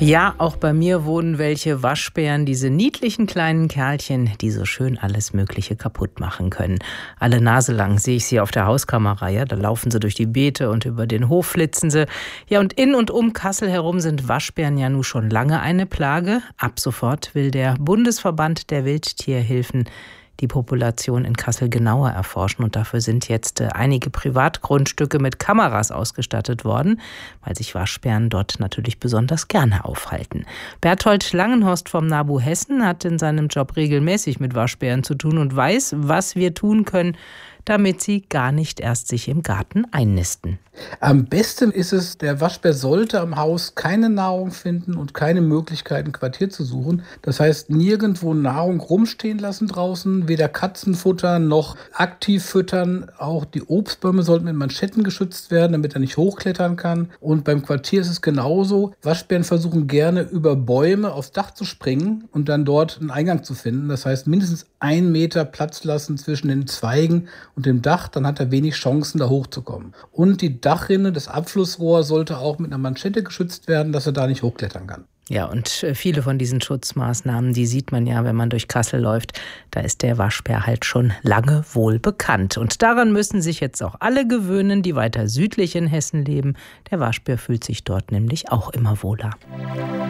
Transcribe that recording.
Ja, auch bei mir wohnen welche Waschbären, diese niedlichen kleinen Kerlchen, die so schön alles Mögliche kaputt machen können. Alle Nase lang sehe ich sie auf der Hauskamera, ja, da laufen sie durch die Beete und über den Hof flitzen sie. Ja, und in und um Kassel herum sind Waschbären ja nun schon lange eine Plage. Ab sofort will der Bundesverband der Wildtierhilfen die Population in Kassel genauer erforschen. Und dafür sind jetzt einige Privatgrundstücke mit Kameras ausgestattet worden, weil sich Waschbären dort natürlich besonders gerne aufhalten. Berthold Langenhorst vom NABU Hessen hat in seinem Job regelmäßig mit Waschbären zu tun und weiß, was wir tun können, damit sie gar nicht erst sich im Garten einnisten. Am besten ist es, der Waschbär sollte am Haus keine Nahrung finden und keine Möglichkeit, ein Quartier zu suchen. Das heißt, nirgendwo Nahrung rumstehen lassen draußen, weder Katzen futtern noch aktiv füttern. Auch die Obstbäume sollten mit Manschetten geschützt werden, damit er nicht hochklettern kann. Und beim Quartier ist es genauso. Waschbären versuchen gerne über Bäume aufs Dach zu springen und dann dort einen Eingang zu finden. Das heißt, mindestens 1 Meter Platz lassen zwischen den Zweigen und dem Dach, dann hat er wenig Chancen, da hochzukommen. Und die Dachrinne, das Abflussrohr sollte auch mit einer Manschette geschützt werden, dass er da nicht hochklettern kann. Ja, und viele von diesen Schutzmaßnahmen, die sieht man ja, wenn man durch Kassel läuft. Da ist der Waschbär halt schon lange wohl bekannt. Und daran müssen sich jetzt auch alle gewöhnen, die weiter südlich in Hessen leben. Der Waschbär fühlt sich dort nämlich auch immer wohler.